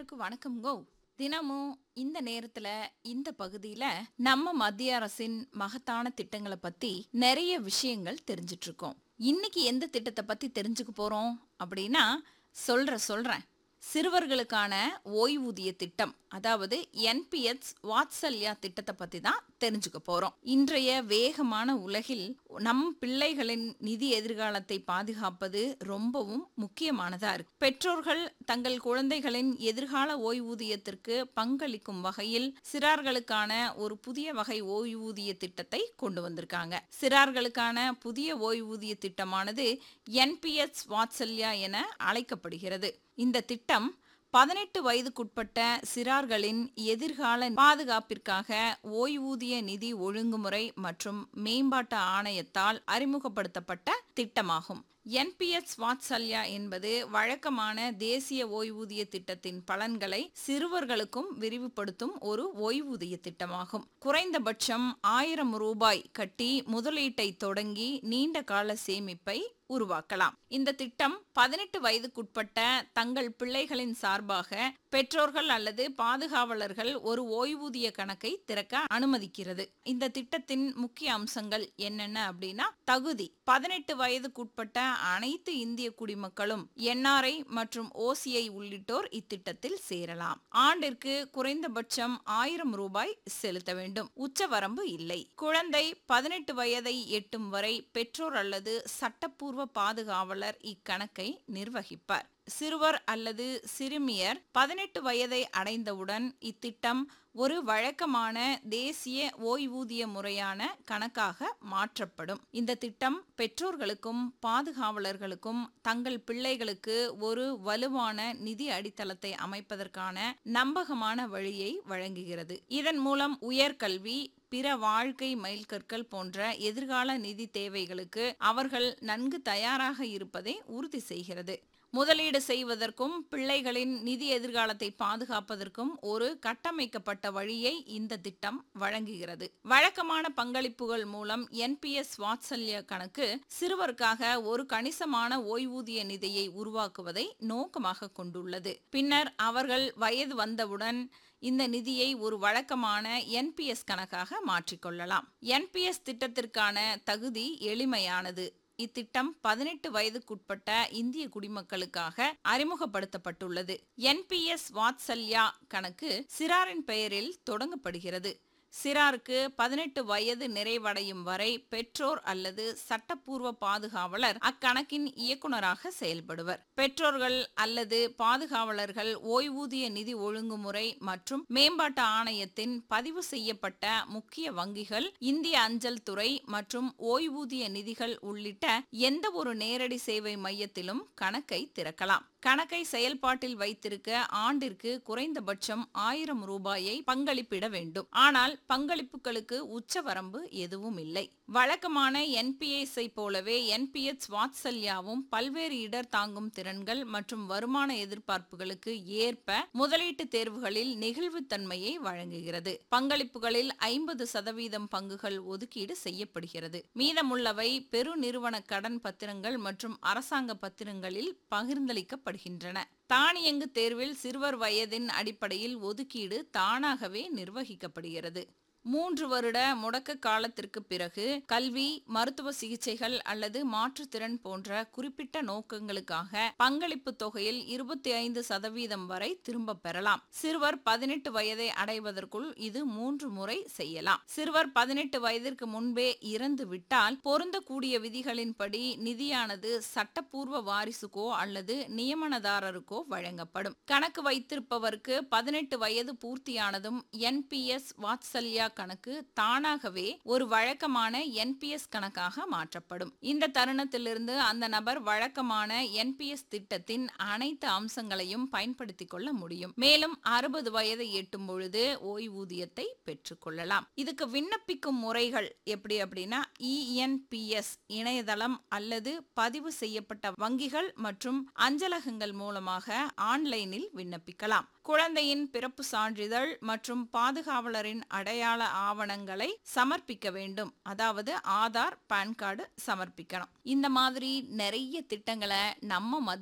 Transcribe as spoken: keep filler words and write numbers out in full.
எல்லாருக்கும் வணக்கம்ங்கோ. தினமும் இந்த நேரத்துல இந்த பகுதியில நம்ம மத்திய அரசின் மகத்தான திட்டங்களை பத்தி நிறைய விஷயங்கள் தெரிஞ்சிட்டு இருக்கோம். இன்னைக்கு எந்த திட்டத்தை பத்தி தெரிஞ்சுக்க போறோம் அப்படின்னா சொல்ற சொல்றேன் சிறுவர்களுக்கான ஓய்வூதிய திட்டம், அதாவது என்பிஎஸ் வாத்சல்யா திட்டத்தை பத்தி தான் தெரிஞ்சுக்க போறோம். இன்றைய வேகமான உலகில் நம் பிள்ளைகளின் நிதி எதிர்காலத்தை பாதுகாப்பது ரொம்பவும் முக்கியமானதா இருக்கு. பெற்றோர்கள் தங்கள் குழந்தைகளின் எதிர்கால ஓய்வூதியத்திற்கு பங்களிக்கும் வகையில் சிறார்களுக்கான ஒரு புதிய வகை ஓய்வூதிய திட்டத்தை கொண்டு வந்திருக்காங்க. சிறார்களுக்கான புதிய ஓய்வூதிய திட்டமானது என்பிஎஸ் வாத்சல்யா என அழைக்கப்படுகிறது. இந்த திட்டம் பதினெட்டு வயதுக்குட்பட்ட சிறார்களின் எதிர்கால பாதுகாப்பிற்காக ஓய்வூதிய நிதி ஒழுங்குமுறை மற்றும் மேம்பாட்டு ஆணையத்தால் அறிமுகப்படுத்தப்பட்ட திட்டமாகும். என்பிஎஸ் வாத்சல்யா என்பது வழக்கமான தேசிய ஓய்வூதிய திட்டத்தின் பலன்களை சிறுவர்களுக்கும் விரிவுபடுத்தும் ஒரு ஓய்வூதிய திட்டமாகும். குறைந்தபட்சம் ஆயிரம் ரூபாய் கட்டி முதலீட்டை தொடங்கி நீண்ட கால சேமிப்பை உருவாக்கலாம். இந்த திட்டம் பதினெட்டு வயதுக்குட்பட்ட தங்கள் பிள்ளைகளின் சார்பாக பெற்றோர்கள் அல்லது பாதுகாவலர்கள் ஒரு ஓய்வூதிய கணக்கை திறக்க அனுமதிக்கிறது. இந்த திட்டத்தின் முக்கிய அம்சங்கள் என்னென்ன அப்படின்னா, தகுதி: பதினெட்டு வயதுக்குட்பட்ட அனைத்து இந்திய குடிமக்களும், என்ஆர்ஐ மற்றும் ஓசிஐ உள்ளிட்டோர் இத்திட்டத்தில் சேரலாம். ஆண்டிற்கு குறைந்தபட்சம் ஆயிரம் ரூபாய் செலுத்த வேண்டும். உச்சவரம்பு இல்லை. குழந்தை பதினெட்டு வயதை எட்டும் வரை பெற்றோர் அல்லது சட்டப்பூர்வ பாதுகாவலர் இக்கணக்கை நிர்வகிப்பார். சிறுவர் அல்லது சிறுமியர் பதினெட்டு வயதை அடைந்தவுடன் இத்திட்டம் ஒரு வழக்கமான தேசிய ஓய்வூதிய முறையான கணக்காக மாற்றப்படும். இந்த திட்டம் பெற்றோர்களுக்கும் பாதுகாவலர்களுக்கும் தங்கள் பிள்ளைகளுக்கு ஒரு வலுவான நிதி அடித்தளத்தை அமைப்பதற்கான நம்பகமான வழியை வழங்குகிறது. இதன் மூலம் உயர்கல்வி, பிற வாழ்க்கை மைல்கற்கள் போன்ற எதிர்கால நிதி தேவைகளுக்கு அவர்கள் நன்கு தயாராக இருப்பதை உறுதி செய்கிறது. முதலீடு செய்வதற்கும் பிள்ளைகளின் நிதி எதிர்காலத்தை பாதுகாப்பதற்கும் ஒரு கட்டமைக்கப்பட்ட வழியை இந்த திட்டம் வழங்குகிறது. வழக்கமான பங்களிப்புகள் மூலம் என்பிஎஸ் வாத்சல்யா கணக்கு சிறுவருக்காக ஒரு கணிசமான ஓய்வூதிய நிதியை உருவாக்குவதை நோக்கமாக கொண்டுள்ளது. பின்னர் அவர்கள் வயது வந்தவுடன் இந்த நிதியை ஒரு வழக்கமான என்பிஎஸ் கணக்காக மாற்றிக்கொள்ளலாம். என்பிஎஸ் திட்டத்திற்கான தகுதி எளிமையானது. இத்திட்டம் பதினெட்டு வயதுக்குட்பட்ட இந்திய குடிமக்களுக்காக அறிமுகப்படுத்தப்பட்டுள்ளது. என்பிஎஸ் வாத்சல்யா கணக்கு சிறாரின் பெயரில் தொடங்கப்படுகிறது. சிறாருக்கு பதினெட்டு வயது நிறைவடையும் வரை பெற்றோர் அல்லது சட்டப்பூர்வ பாதுகாவலர் அக்கணக்கின் இயக்குநராக செயல்படுவர். பெற்றோர்கள் அல்லது பாதுகாவலர்கள் ஓய்வூதிய நிதி ஒழுங்குமுறை மற்றும் மேம்பாட்டு ஆணையத்தின் பதிவு செய்யப்பட்ட முக்கிய வங்கிகள், இந்திய அஞ்சல் துறை மற்றும் ஓய்வூதிய நிதிகள் உள்ளிட்ட எந்த ஒரு நேரடி சேவை மையத்திலும் கணக்கை திறக்கலாம். கணக்கை செயல்பாட்டில் வைத்திருக்க ஆண்டிற்கு குறைந்தபட்சம் ஆயிரம் ரூபாயை பங்களிப்பிட வேண்டும். ஆனால் பங்களிப்புகளுக்கு உச்சவரம்பு எதுவும் இல்லை. வழக்கமான என்பிஎஸ் ஐ போலவே என்பிஎஸ் வாத்சல்யாவும் பல்வேறு இடர் தாங்கும் திறன்கள் மற்றும் வருமான எதிர்பார்ப்புகளுக்கு ஏற்ப முதலீட்டு தேர்வுகளில் நெகிழ்வுத்தன்மையை வழங்குகிறது. பங்களிப்புகளில் ஐம்பது சதவீதம் பங்குகள் ஒதுக்கீடு செய்யப்படுகிறது. மீதமுள்ளவை பெருநிறுவன கடன் பத்திரங்கள் மற்றும் அரசாங்க பத்திரங்களில் பகிர்ந்தளிக்க படுகின்றன. தானியங்கு தேர்வில் சிறுவர் வயதின் அடிப்படையில் ஒதுக்கீடு தானாகவே நிர்வகிக்கப்படுகிறது. மூன்று வருட முடக்க காலத்திற்கு பிறகு கல்வி, மருத்துவ சிகிச்சைகள் அல்லது மாற்றுத்திறன் போன்ற குறிப்பிட்ட நோக்கங்களுக்காக பங்களிப்பு தொகையில் இருபத்தி ஐந்து சதவீதம் வரை திரும்ப பெறலாம். சிறுவர் பதினெட்டு வயதை அடைவதற்குள் இது மூன்று முறை செய்யலாம். சிறுவர் பதினெட்டு வயதிற்கு முன்பே இறந்து விட்டால் பொருந்தக்கூடிய விதிகளின்படி நிதியானது சட்டப்பூர்வ வாரிசுக்கோ அல்லது நியமனதாரருக்கோ வழங்கப்படும். கணக்கு வைத்திருப்பவருக்கு பதினெட்டு வயது பூர்த்தியானதும் என்பிஎஸ் வாத்சல்யா கணக்கு தானாகவே ஒரு வழக்கமான என்பிஎஸ் கணக்காக மாற்றப்படும். இந்த தருணத்திலிருந்து அந்த நபர் வழக்கமான என்பிஎஸ் திட்டத்தின் அனைத்து அம்சங்களையும் பயன்படுத்திக் கொள்ள முடியும். மேலும் அறுபது வயதை எட்டும் பொழுது ஓய்வூதியத்தை பெற்றுக் கொள்ளலாம். இதுக்கு விண்ணப்பிக்கும் முறைகள் எப்படி அப்படின்னா, இஎன்பிஎஸ் இணையதளம் அல்லது பதிவு செய்யப்பட்ட வங்கிகள் மற்றும் அஞ்சலகங்கள் மூலமாக ஆன்லைனில் விண்ணப்பிக்கலாம். குழந்தையின் பிறப்பு சான்றிதழ் மற்றும் பாதுகாவலரின் அடையாள ஆவணங்களை சமர்ப்பிக்க வேண்டும். அதாவது ஆதார், பான் கார்டு சமர்ப்பிக்கணும். இந்த மாதிரி நிறைய திட்டங்களை நம்ம